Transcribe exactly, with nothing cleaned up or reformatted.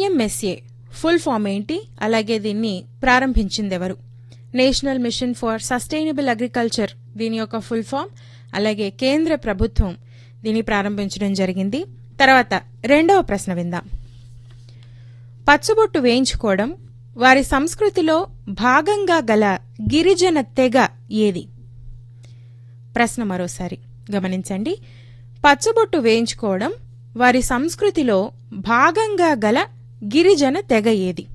NMSA full form ఏంటి, అలాగే దీన్ని ప్రారంభించింది ఎవరు? National mission for sustainable agriculture దీని యొక్క ఫుల్ ఫామ్, అలాగే కేంద్ర ప్రభుత్వం దీన్ని ప్రారంభించడం జరిగింది. తర్వాత రెండవ ప్రశ్న విందాం. పచ్చబొట్టు వేయించుకోవడం వారి సంస్కృతిలో భాగంగా గల గిరిజన తెగ ఏది? ప్రశ్న మరోసారి గమనించండి. పచ్చబొట్టు వేయించుకోవడం వారి సంస్కృతిలో భాగంగా గల గిరిజన తెగ ఏది?